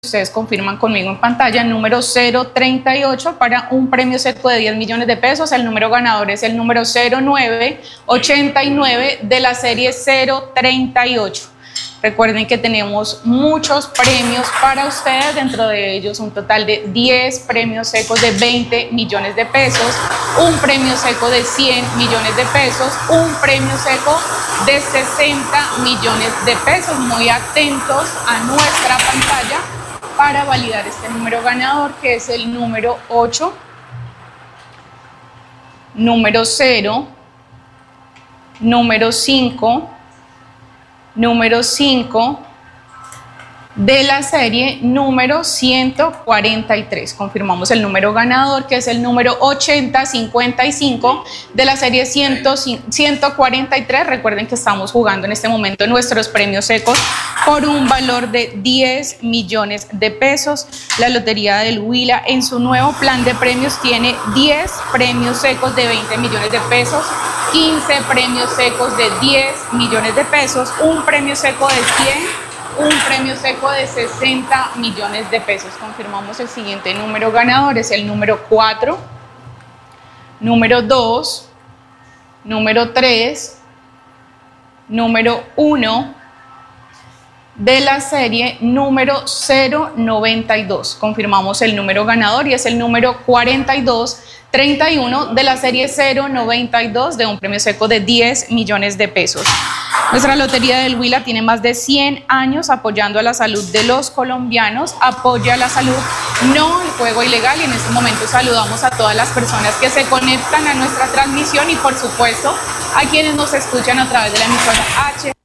ustedes confirman conmigo en pantalla, número 038 para un premio seco de 10 millones de pesos. El número ganador es el número 0989 de la serie 038. Recuerden que tenemos muchos premios para ustedes, dentro de ellos un total de 10 premios secos de 20 millones de pesos, un premio seco de 100 millones de pesos, un premio seco de 60 millones de pesos. Muy atentos a nuestra pantalla para validar este número ganador, que es el número 8, número 0, número 5, número 5 de la serie número 143. Confirmamos el número ganador, que es el número 8055 de la serie 143. Recuerden que estamos jugando en este momento nuestros premios secos por un valor de 10 millones de pesos. La Lotería del Huila en su nuevo plan de premios tiene 10 premios secos de 20 millones de pesos, 15 premios secos de 10 millones de pesos, un premio seco de 100, un premio seco de 60 millones de pesos. Confirmamos el siguiente número ganador, es el número 4, número 2, número 3, número 1 de la serie número 092. Confirmamos el número ganador y es el número 4231 de la serie 092 de un premio seco de 10 millones de pesos. Nuestra Lotería del Huila tiene más de 100 años apoyando a la salud de los colombianos, apoya la salud, no el juego ilegal, y en este momento saludamos a todas las personas que se conectan a nuestra transmisión y por supuesto a quienes nos escuchan a través de la emisora H.